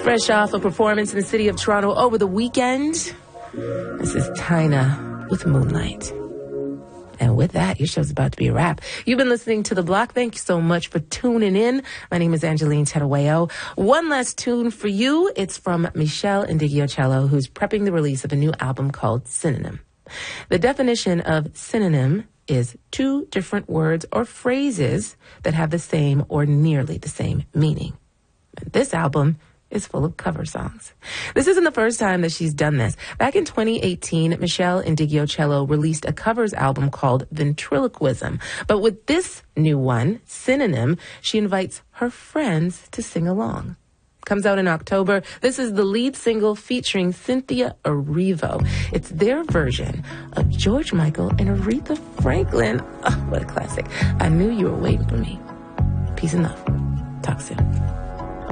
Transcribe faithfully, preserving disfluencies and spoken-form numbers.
Fresh off a performance in the city of Toronto over the weekend, this is Tyna with Moonlight. And with that, your show's about to be a wrap. You've been listening to The Block. Thank you so much for tuning in. My name is Angeline Tedaweo. One last tune for you. It's from Michelle Indigiocello, who's prepping the release of a new album called Synonym. The definition of synonym is two different words or phrases that have the same or nearly the same meaning. This album is full of cover songs. This isn't the first time that she's done this. Back in twenty eighteen, Michelle Indigiocello released a covers album called Ventriloquism. But with this new one, Synonym, she invites her friends to sing along. Comes out in October. This is the lead single featuring Cynthia Erivo. It's their version of George Michael and Aretha Franklin. Oh, what a classic. I knew you were waiting for me. Peace and love. Talk soon.